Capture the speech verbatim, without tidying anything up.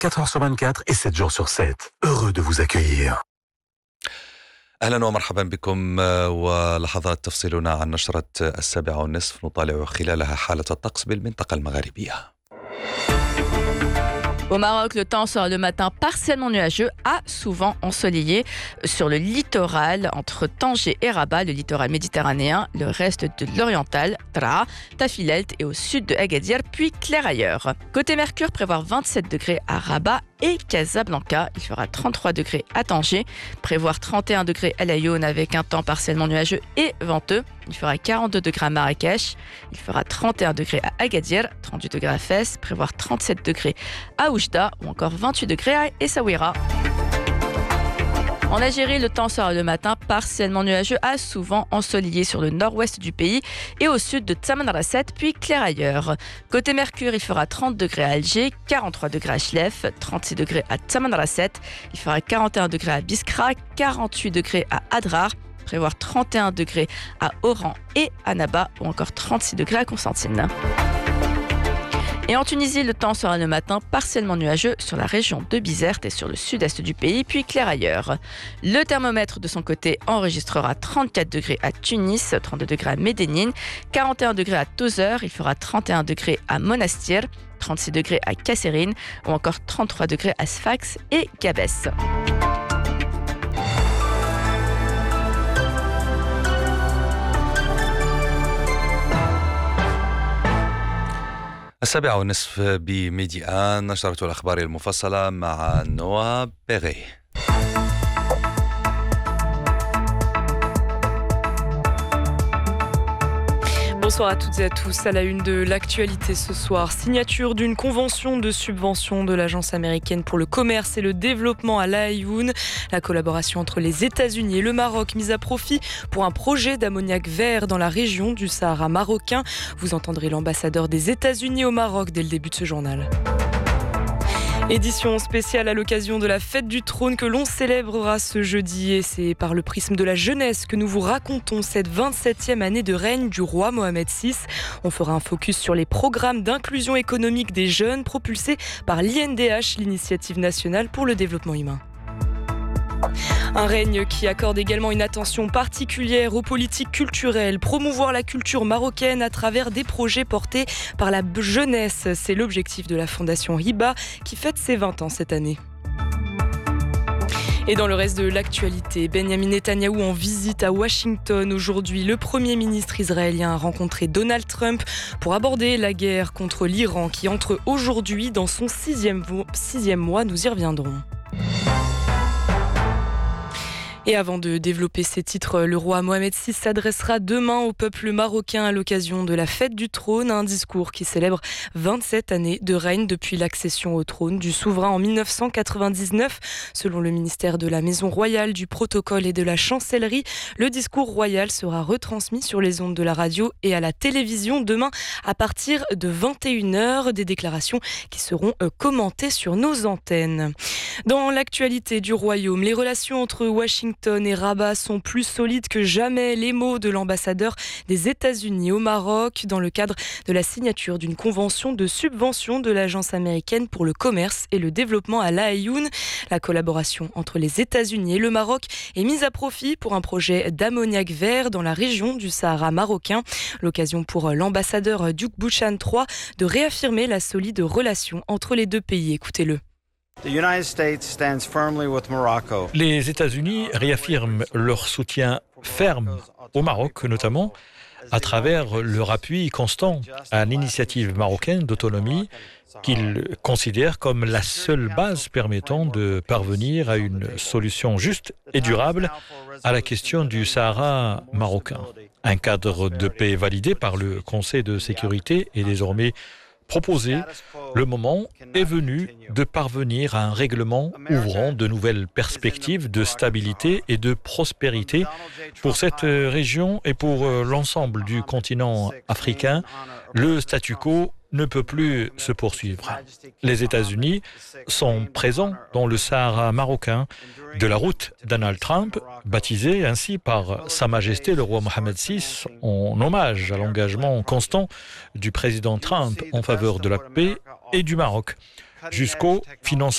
quatre heures sur vingt-quatre et sept jours sur sept. Heureux de vous accueillir. أهلا ومرحبا بكم ولحظات تفصلنا عن نشرة السابعة والنصف نطالع خلالها حالة الطقس بالمنطقة المغاربية. Au Maroc, le temps sera le matin partiellement nuageux à souvent ensoleillé sur le littoral entre Tanger et Rabat, le littoral méditerranéen, le reste de l'oriental, Tra, Tafilelt et au sud de Agadir, puis clair ailleurs. Côté Mercure, prévoir vingt-sept degrés à Rabat et Casablanca. Il fera trente-trois degrés à Tanger, prévoir trente et un degrés à Laayoune avec un temps partiellement nuageux et venteux. Il fera quarante-deux degrés à Marrakech, il fera trente et un degrés à Agadir, trente-huit degrés à Fès, prévoir trente-sept degrés à Oujda ou encore vingt-huit degrés à Essaouira. En Algérie, le temps sera le matin partiellement nuageux à souvent ensoleillé sur le nord-ouest du pays et au sud de Tamanrasset, puis clair ailleurs. Côté Mercure, il fera trente degrés à Alger, quarante-trois degrés à Chlef, trente-six degrés à Tamanrasset, il fera quarante et un degrés à Biskra, quarante-huit degrés à Adrar, prévoir trente et un degrés à Oran et à Naba ou encore trente-six degrés à Constantine. Et en Tunisie, le temps sera le matin partiellement nuageux sur la région de Bizerte et sur le sud-est du pays, puis clair ailleurs. Le thermomètre de son côté enregistrera trente-quatre degrés à Tunis, trente-deux degrés à Médénine, quarante et un degrés à Tozeur, il fera trente et un degrés à Monastir, trente-six degrés à Kasserine ou encore trente-trois degrés à Sfax et Gabès. السابعة والنصف بميديان نشرة الأخبار المفصلة مع نوا بيغي. Bonsoir à toutes et à tous. À la une de l'actualité ce soir, signature d'une convention de subvention de l'Agence américaine pour le commerce et le développement à Laayoune. La collaboration entre les États-Unis et le Maroc mise à profit pour un projet d'ammoniac vert dans la région du Sahara marocain. Vous entendrez l'ambassadeur des États-Unis au Maroc dès le début de ce journal. Édition spéciale à l'occasion de la fête du trône que l'on célébrera ce jeudi et c'est par le prisme de la jeunesse que nous vous racontons cette vingt-septième année de règne du roi Mohamed six. On fera un focus sur les programmes d'inclusion économique des jeunes propulsés par l'I N D H, l'Initiative nationale pour le développement humain. Un règne qui accorde également une attention particulière aux politiques culturelles, promouvoir la culture marocaine à travers des projets portés par la jeunesse. C'est l'objectif de la Fondation Hiba qui fête ses vingt ans cette année. Et dans le reste de l'actualité, Benjamin Netanyahou en visite à Washington aujourd'hui. Le Premier ministre israélien a rencontré Donald Trump pour aborder la guerre contre l'Iran qui entre aujourd'hui dans son sixième, sixième mois. Nous y reviendrons. Et avant de développer ces titres, le roi Mohamed six s'adressera demain au peuple marocain à l'occasion de la fête du trône, un discours qui célèbre vingt-sept années de règne depuis l'accession au trône du souverain en mille neuf cent quatre-vingt-dix-neuf. Selon le ministère de la Maison royale, du protocole et de la chancellerie, le discours royal sera retransmis sur les ondes de la radio et à la télévision demain à partir de vingt et une heures, des déclarations qui seront commentées sur nos antennes. Dans l'actualité du royaume, les relations entre Washington et Rabat sont plus solides que jamais. Les mots de l'ambassadeur des États-Unis au Maroc dans le cadre de la signature d'une convention de subvention de l'Agence américaine pour le commerce et le développement à Laayoune. La collaboration entre les États-Unis et le Maroc est mise à profit pour un projet d'ammoniac vert dans la région du Sahara marocain. L'occasion pour l'ambassadeur Duke Bouchan trois de réaffirmer la solide relation entre les deux pays. Écoutez-le. Les États-Unis réaffirment leur soutien ferme au Maroc, notamment à travers leur appui constant à l'initiative marocaine d'autonomie qu'ils considèrent comme la seule base permettant de parvenir à une solution juste et durable à la question du Sahara marocain. Un cadre de paix validé par le Conseil de sécurité est désormais proposé. Le moment est venu de parvenir à un règlement ouvrant de nouvelles perspectives de stabilité et de prospérité pour cette région et pour l'ensemble du continent africain. Le statu quo ne peut plus se poursuivre. Les États-Unis sont présents dans le Sahara marocain de la route Donald Trump, baptisée ainsi par Sa Majesté le roi Mohamed six, en hommage à l'engagement constant du président Trump en faveur de la paix et du Maroc, jusqu'au financement